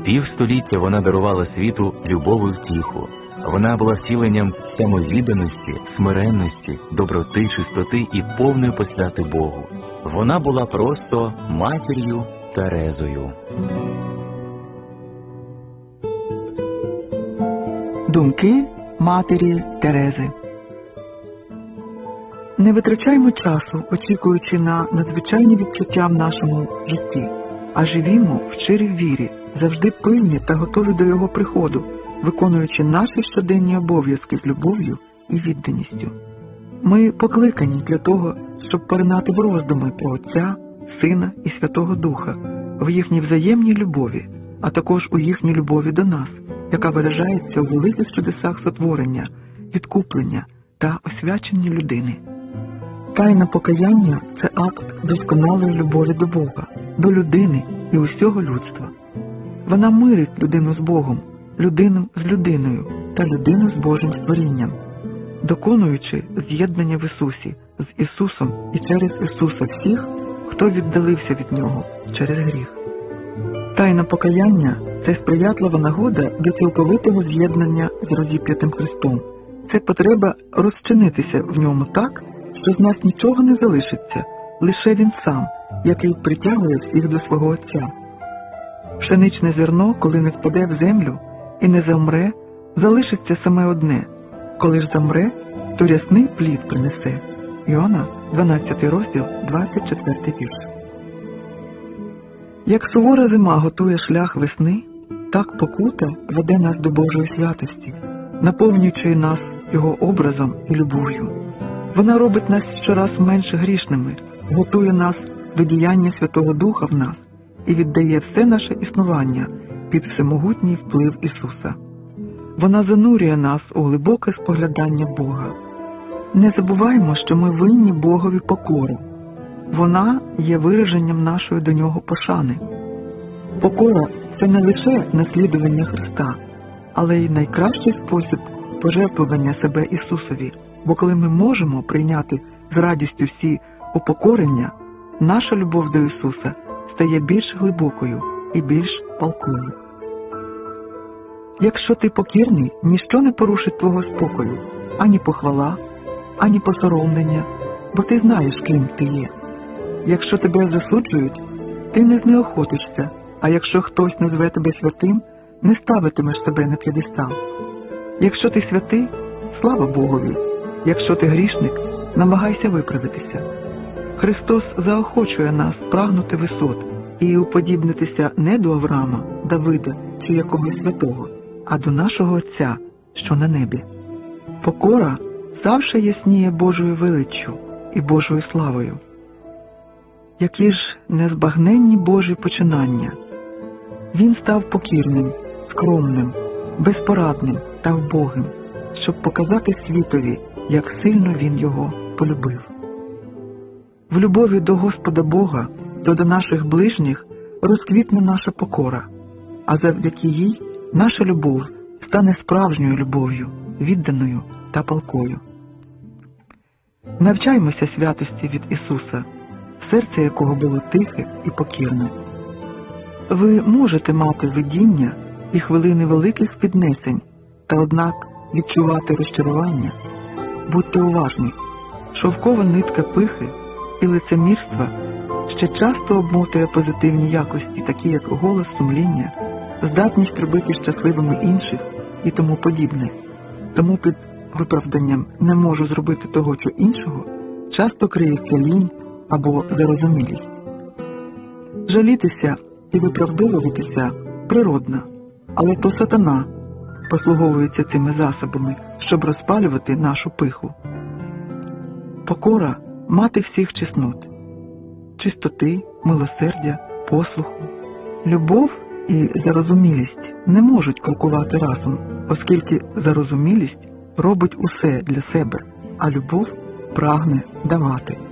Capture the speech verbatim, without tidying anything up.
Півстоліття вона дарувала світу любов і втіху. Вона була втіленням самовідданості, смиренності, доброти, чистоти і повної посвяти Богу. Вона була просто матір'ю Терезою. Думки матері Терези. Не витрачаймо часу, очікуючи на надзвичайні відчуття в нашому житті, а живімо в щирій вірі, завжди пильні та готові до його приходу, виконуючи наші щоденні обов'язки з любов'ю і відданістю. Ми покликані для того, щоб перенати в роздуми про Отця, Сина і Святого Духа, в їхній взаємній любові, а також у їхній любові до нас, яка виражається у великих чудесах сотворення, відкуплення та освячення людини. Тайна покаяння – це акт досконалої любові до Бога, до людини і усього людства. Вона мирить людину з Богом, людину з людиною та людину з Божим створінням, доконуючи з'єднання в Ісусі, з Ісусом і через Ісуса всіх, хто віддалився від Нього через гріх. Тайна покаяння – це сприятлива нагода до цілковитого з'єднання з розіп'ятим Христом. Це потреба розчинитися в ньому так, що з нас нічого не залишиться, лише Він сам, який притягує всіх до свого Отця. Пшеничне зерно, коли не впаде в землю і не замре, залишиться саме одне. Коли ж замре, то рясний плід принесе. Іоанна, дванадцятий розділ, двадцять четвертий вірш. Як сувора зима готує шлях весни, так покута веде нас до Божої святості, наповнюючи нас Його образом і любов'ю. Вона робить нас щораз менш грішними, готує нас до діяння Святого Духа в нас і віддає все наше існування під всемогутній вплив Ісуса. Вона занурює нас у глибоке споглядання Бога. Не забуваємо, що ми винні Богові покору. Вона є вираженням нашої до Нього пошани. Покора – це не лише наслідування Христа, але й найкращий спосіб пожертвування себе Ісусові. Бо коли ми можемо прийняти з радістю всі упокорення, наша любов до Ісуса стає більш глибокою і більш палкою. Якщо ти покірний, ніщо не порушить твого спокою, ані похвала, ані посоромлення, бо ти знаєш, ким ти є. Якщо тебе засуджують, ти не знеохотишся, а якщо хтось назве тебе святим, не ставитимеш себе на п'єдестал. Якщо ти святий, слава Богові. Якщо ти грішник, намагайся виправитися. Христос заохочує нас прагнути висот і уподібнитися не до Авраама, Давида чи якогось святого, а до нашого Отця, що на небі. Покора завжди ясніє Божою величчю і Божою славою. Які ж незбагненні Божі починання! Він став покірним, скромним, безпорадним та вбогим, щоб показати світові, як сильно він його полюбив. В любові до Господа Бога, то до наших ближніх розквітне наша покора, а завдяки їй наша любов стане справжньою любов'ю, відданою та палкою. Навчаймося святості від Ісуса, серце якого було тихе і покірне. Ви можете мати видіння і хвилини великих піднесень, та однак відчувати розчарування. Будьте уважні, шовкова нитка пихи і лицемірства ще часто обмотує позитивні якості, такі як голос, сумління, здатність робити щасливими інших і тому подібне. Тому під виправданням «не можу зробити того чи іншого» часто криється лінь або зарозумілість. Жалітися і виправдовуватися природно, але то сатана послуговується цими засобами, щоб розпалювати нашу пиху. Покора – мати всіх чеснот, чистоти, милосердя, послуху. Любов і зарозумілість не можуть крокувати разом, оскільки зарозумілість робить усе для себе, а любов прагне давати.